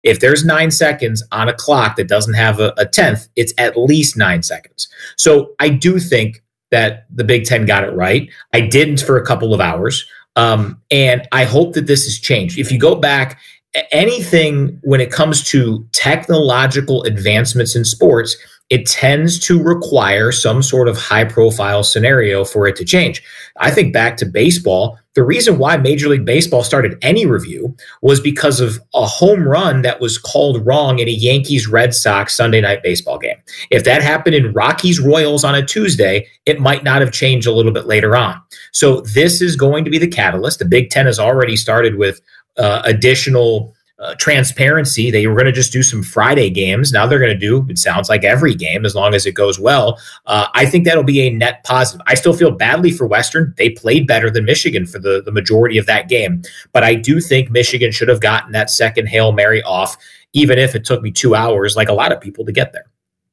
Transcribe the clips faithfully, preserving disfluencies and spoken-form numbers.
If there's nine seconds on a clock that doesn't have a, a tenth, it's at least nine seconds. So I do think that the Big Ten got it right. I didn't for a couple of hours. Um, and I hope that this has changed. If you go back, anything when it comes to technological advancements in sports, it tends to require some sort of high profile scenario for it to change. I think back to baseball. The reason why Major League Baseball started any review was because of a home run that was called wrong in a Yankees Red Sox Sunday night baseball game. If that happened in Rockies Royals on a Tuesday, it might not have changed a little bit later on. So this is going to be the catalyst. The Big Ten has already started with uh, additional Uh, transparency. They were going to just do some Friday games. Now they're going to do, it sounds like, every game as long as it goes well. Uh, I think that'll be a net positive. I still feel badly for Western. They played better than Michigan for the, the majority of that game. But I do think Michigan should have gotten that second Hail Mary off, even if it took me two hours, like a lot of people, to get there.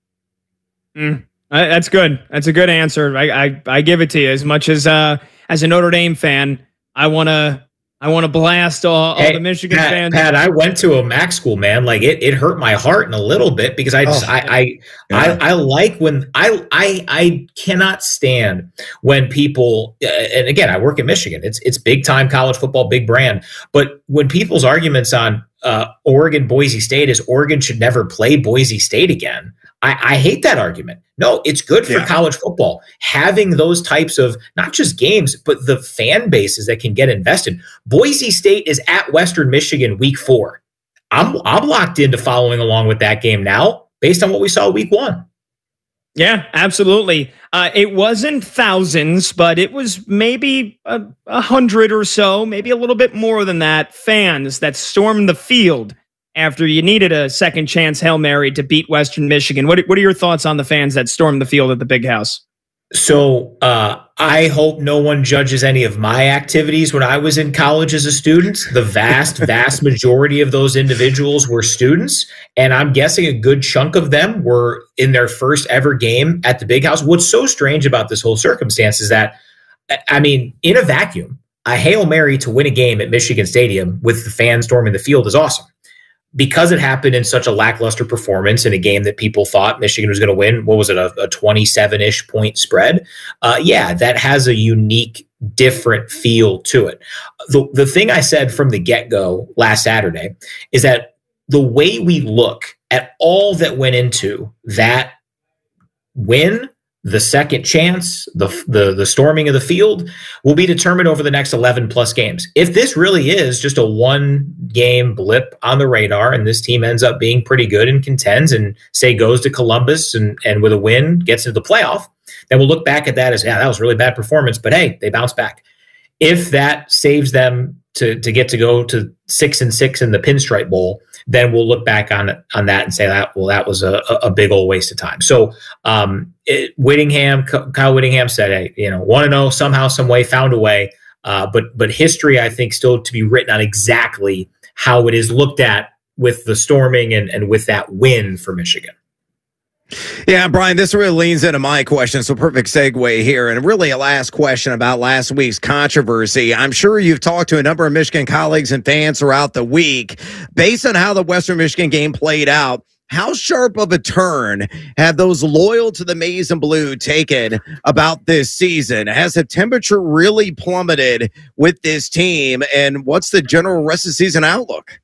Mm, that's good. That's a good answer. I, I, I give it to you. As much as uh, as a Notre Dame fan, I want to I want to blast all, all hey, the Michigan Pat, fans. Pat, I went to a MAC school, man. Like it, it hurt my heart in a little bit because I just, oh, I, I, yeah. I, I like when I, I, I cannot stand when people, uh, and again, I work in Michigan. It's, it's big time college football, big brand. But when people's arguments on uh, Oregon, Boise State is Oregon should never play Boise State again. I, I hate that argument. No, it's good for yeah. college football. Having those types of not just games, but the fan bases that can get invested. Boise State is at Western Michigan week four. I'm I'm locked into following along with that game now based on what we saw week one. Yeah, absolutely. Uh, it wasn't thousands, but it was maybe a, a hundred or so, maybe a little bit more than that, fans that stormed the field after you needed a second chance Hail Mary to beat Western Michigan. What, what are your thoughts on the fans that stormed the field at the Big House? So uh, I hope no one judges any of my activities when I was in college as a student. The vast, vast majority of those individuals were students. And I'm guessing a good chunk of them were in their first ever game at the Big House. What's so strange about this whole circumstance is that, I mean, in a vacuum, a Hail Mary to win a game at Michigan Stadium with the fans storming the field is awesome. Because it happened in such a lackluster performance in a game that people thought Michigan was going to win, what was it, a, a twenty-seven-ish point spread? Uh, yeah, that has a unique, different feel to it. The, the thing I said from the get-go last Saturday is that the way we look at all that went into that win, the second chance, the, the the storming of the field, will be determined over the next eleven plus games. If this really is just a one game blip on the radar and this team ends up being pretty good and contends and say goes to Columbus and, and with a win gets into the playoff, then we'll look back at that as, yeah, that was a really bad performance, but hey, they bounce back. If that saves them to, to get to go to six and six in the Pinstripe Bowl, then we'll look back on on that and say that, well, that was a, a big old waste of time. So um, it, Whittingham, Kyle Whittingham said, hey, you know, want to know somehow, some way, found a way. Uh, but but history, I think, still to be written on exactly how it is looked at with the storming and, and with that win for Michigan. Yeah, Brian, this really leans into my question, so perfect segue here. And really a last question about last week's controversy. I'm sure you've talked to a number of Michigan colleagues and fans throughout the week. Based on how the Western Michigan game played out, how sharp of a turn have those loyal to the maize and blue taken about this season? Has the temperature really plummeted with this team? And what's the general rest of the season outlook?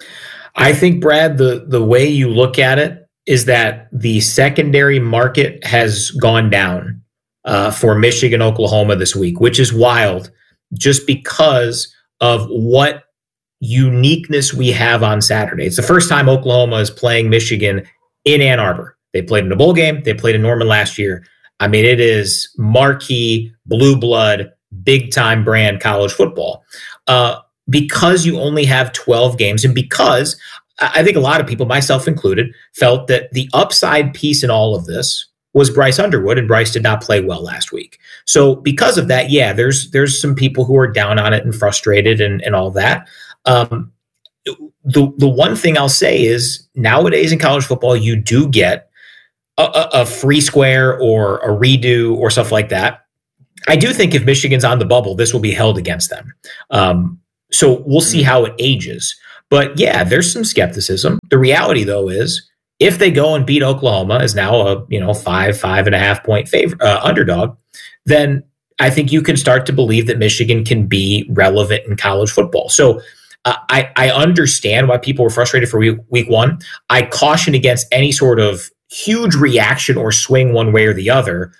I think, Brad, the, the way you look at it is that the secondary market has gone down uh, for Michigan, Oklahoma this week, which is wild just because of what uniqueness we have on Saturday. It's the first time Oklahoma is playing Michigan in Ann Arbor. They played in a bowl game. They played in Norman last year. I mean, it is marquee, blue blood, big time brand college football. Uh, because you only have twelve games and because I think a lot of people, myself included, felt that the upside piece in all of this was Bryce Underwood, and Bryce did not play well last week. So because of that, yeah, there's there's some people who are down on it and frustrated and, and all that. Um, the the one thing I'll say is nowadays in college football, you do get a, a, a free square or a redo or stuff like that. I do think if Michigan's on the bubble, this will be held against them. Um, so we'll see how it ages. But yeah, there's some skepticism. The reality, though, is if they go and beat Oklahoma, as now a you know five, five and a half point favor, uh, underdog, then I think you can start to believe that Michigan can be relevant in college football. So uh, I, I understand why people were frustrated for week, week one. I caution against any sort of huge reaction or swing one way or the other,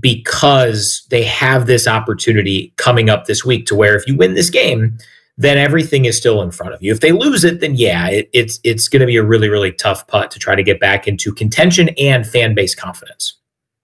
because they have this opportunity coming up this week to where if you win this game, then everything is still in front of you. If they lose it, then yeah, it, it's it's going to be a really, really tough putt to try to get back into contention and fan base confidence.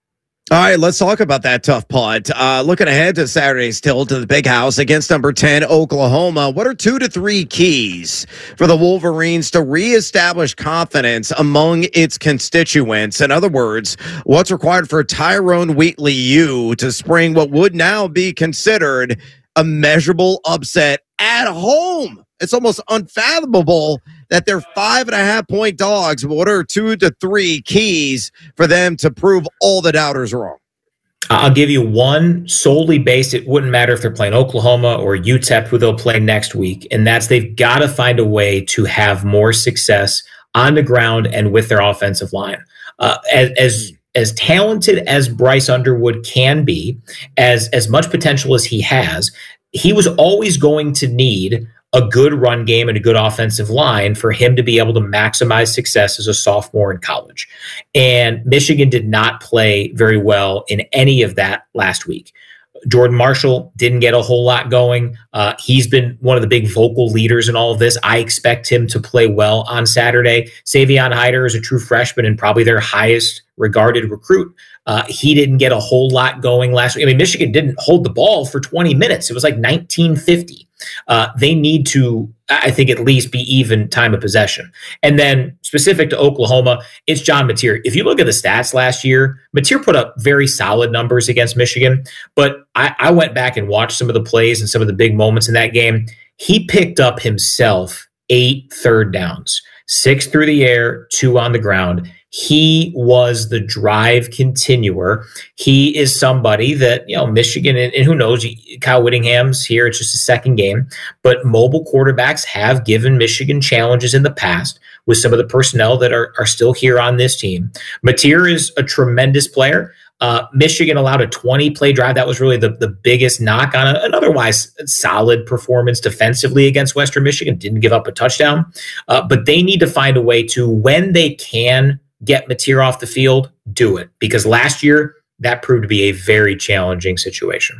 All right, let's talk about that tough putt. Uh, looking ahead to Saturday's tilt to the Big House against number ten, Oklahoma. What are two to three keys for the Wolverines to reestablish confidence among its constituents? In other words, what's required for Tyrone Wheatley U to spring what would now be considered a measurable upset at home? It's almost unfathomable that they're five and a half point dogs. What are two to three keys for them to prove all the doubters wrong? I'll give you one solely based. It wouldn't matter if they're playing Oklahoma or U T E P, who they'll play next week. And that's they've got to find a way to have more success on the ground and with their offensive line. Uh, as, as as talented as Bryce Underwood can be, as as much potential as he has, he was always going to need a good run game and a good offensive line for him to be able to maximize success as a sophomore in college. And Michigan did not play very well in any of that last week. Jordan Marshall didn't get a whole lot going. Uh, he's been one of the big vocal leaders in all of this. I expect him to play well on Saturday. Savion Hyder is a true freshman and probably their highest regarded recruit. Uh, he didn't get a whole lot going last week. I mean, Michigan didn't hold the ball for twenty minutes. It was like nineteen fifty. Uh, they need to, I think, at least be even time of possession. And then specific to Oklahoma, it's John Mateer. If you look at the stats last year, Mateer put up very solid numbers against Michigan. But I, I went back and watched some of the plays and some of the big moments in that game. He picked up himself eight third downs, six through the air, two on the ground. He was the drive continuer. He is somebody that, you know, Michigan, and, and who knows, Kyle Whittingham's here. It's just a second game. But mobile quarterbacks have given Michigan challenges in the past with some of the personnel that are, are still here on this team. Mateer is a tremendous player. Uh, Michigan allowed a twenty-play drive. That was really the, the biggest knock on a, an otherwise solid performance defensively against Western Michigan. Didn't give up a touchdown. Uh, but they need to find a way to, when they can get Mateer off the field, do it. Because last year, that proved to be a very challenging situation.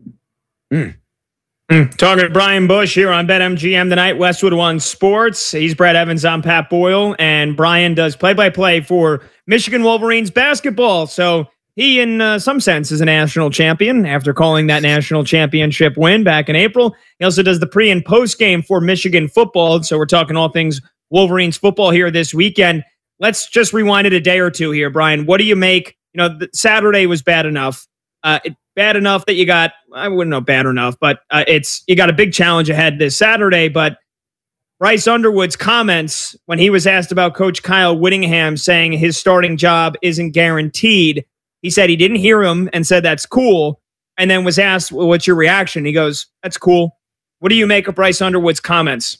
Mm. Mm. Talking to Brian Bush here on BetMGM tonight, Westwood One Sports. He's Brad Evans, I'm Pat Boyle, and Brian does play-by-play for Michigan Wolverines basketball. So he, in uh, some sense, is a national champion after calling that national championship win back in April. He also does the pre- and post-game for Michigan football. So we're talking all things Wolverines football here this weekend. Let's just rewind it a day or two here, Brian. What do you make? You know, the, Saturday was bad enough. Uh, it, bad enough that you got, I wouldn't know bad enough, but uh, it's you got a big challenge ahead this Saturday. But Bryce Underwood's comments when he was asked about Coach Kyle Whittingham saying his starting job isn't guaranteed, he said he didn't hear him and said that's cool. And then was asked, well, what's your reaction? He goes, that's cool. What do you make of Bryce Underwood's comments?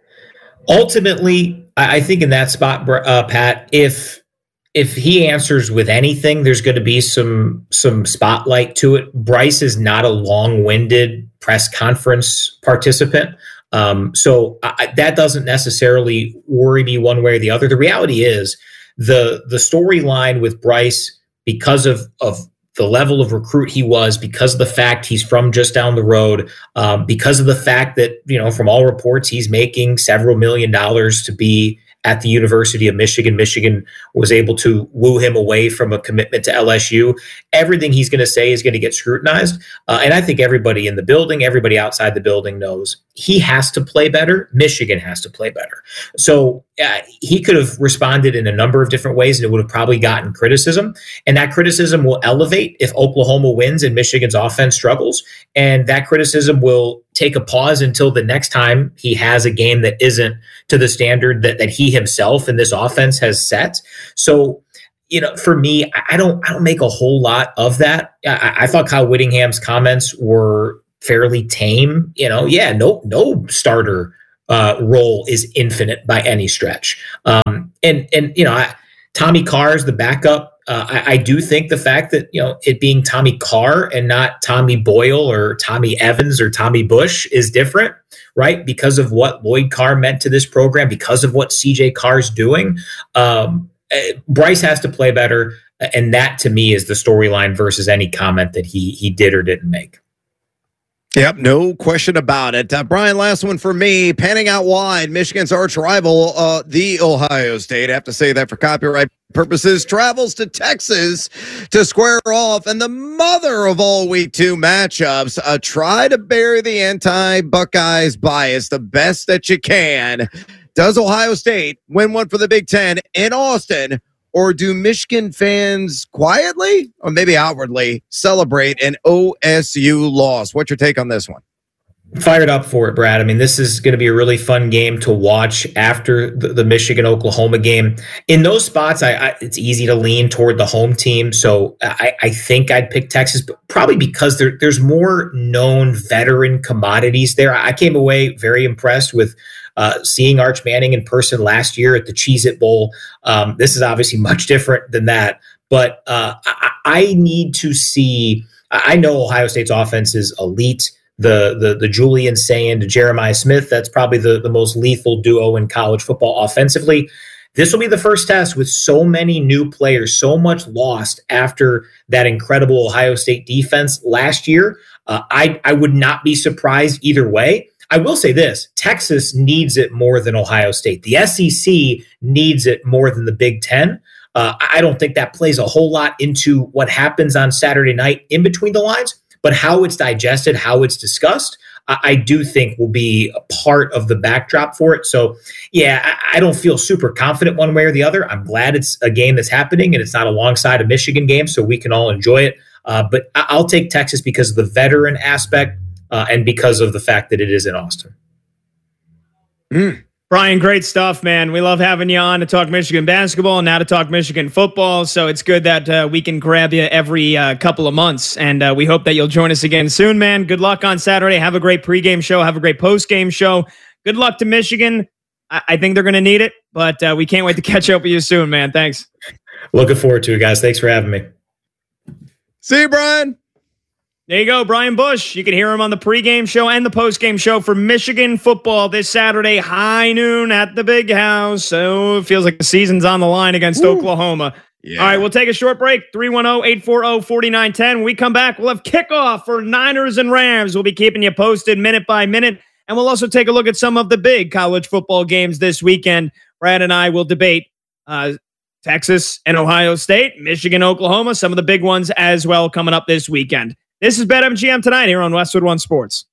Ultimately, I think in that spot, uh, Pat, if if he answers with anything, there's going to be some some spotlight to it. Bryce is not a long-winded press conference participant, um, so I, that doesn't necessarily worry me one way or the other. The reality is the the storyline with Bryce, because of of the level of recruit he was, because of the fact he's from just down the road, um, because of the fact that, you know, from all reports, he's making several million dollars to be at the University of Michigan. Michigan was able to woo him away from a commitment to L S U. Everything he's going to say is going to get scrutinized. Uh, and I think everybody in the building, everybody outside the building knows he has to play better. Michigan has to play better. So uh, he could have responded in a number of different ways, and it would have probably gotten criticism. And that criticism will elevate if Oklahoma wins and Michigan's offense struggles. And that criticism will take a pause until the next time he has a game that isn't to the standard that, that he himself and this offense has set. So, you know, for me, I don't, I don't make a whole lot of that. I, I thought Kyle Whittingham's comments were fairly tame. You know, yeah, no, no starter uh, role is infinite by any stretch. Um, and, and, you know, I, Tommy Carr is the backup. Uh, I, I do think the fact that, you know, it being Tommy Carr and not Tommy Boyle or Tommy Evans or Tommy Bush is different, right? Because of what Lloyd Carr meant to this program, because of what C J Carr's doing. Um, Bryce has to play better. And that to me is the storyline versus any comment that he he did or didn't make. Yep, no question about it. Uh, Brian, last one for me. Panning out wide, Michigan's arch rival, uh, the Ohio State, I have to say that for copyright purposes, travels to Texas to square off. And the mother of all week two matchups, uh, try to bury the anti-Buckeyes bias the best that you can. Does Ohio State win one for the Big Ten in Austin? Or do Michigan fans quietly, or maybe outwardly, celebrate an O S U loss? What's your take on this one? Fired up for it, Brad. I mean, this is going to be a really fun game to watch after the, the Michigan-Oklahoma game. In those spots, I, I, it's easy to lean toward the home team. So I, I think I'd pick Texas, but probably because there, there's more known veteran commodities there. I came away very impressed with Uh, seeing Arch Manning in person last year at the Cheez-It Bowl. Um, this is obviously much different than that, but uh, I, I need to see. I know Ohio State's offense is elite. The the the Julian Sand to Jeremiah Smith, that's probably the, the most lethal duo in college football offensively. This will be the first test with so many new players, so much lost after that incredible Ohio State defense last year. Uh, I I would not be surprised either way. I will say this, Texas needs it more than Ohio State. The S E C needs it more than the Big Ten. Uh, I don't think that plays a whole lot into what happens on Saturday night in between the lines, but how it's digested, how it's discussed, I, I do think will be a part of the backdrop for it. So, yeah, I, I don't feel super confident one way or the other. I'm glad it's a game that's happening and it's not alongside a Michigan game, so we can all enjoy it. Uh, but I, I'll take Texas because of the veteran aspect. Uh, and because of the fact that it is in Austin. Mm. Brian, great stuff, man. We love having you on to talk Michigan basketball and now to talk Michigan football. So it's good that uh, we can grab you every uh, couple of months. And uh, we hope that you'll join us again soon, man. Good luck on Saturday. Have a great pregame show. Have a great postgame show. Good luck to Michigan. I, I think they're going to need it, but uh, we can't wait to catch up with you soon, man. Thanks. Looking forward to it, guys. Thanks for having me. See you, Brian. There you go, Brian Bush. You can hear him on the pregame show and the postgame show for Michigan football this Saturday, high noon at the Big House. So it feels like the season's on the line against Ooh. Oklahoma. Yeah. All right, we'll take a short break. three one zero, eight four zero, four nine one zero. When we come back, we'll have kickoff for Niners and Rams. We'll be keeping you posted minute by minute. And we'll also take a look at some of the big college football games this weekend. Brad and I will debate uh, Texas and Ohio State, Michigan, Oklahoma, some of the big ones as well coming up this weekend. This is BetMGM Tonight here on Westwood One Sports.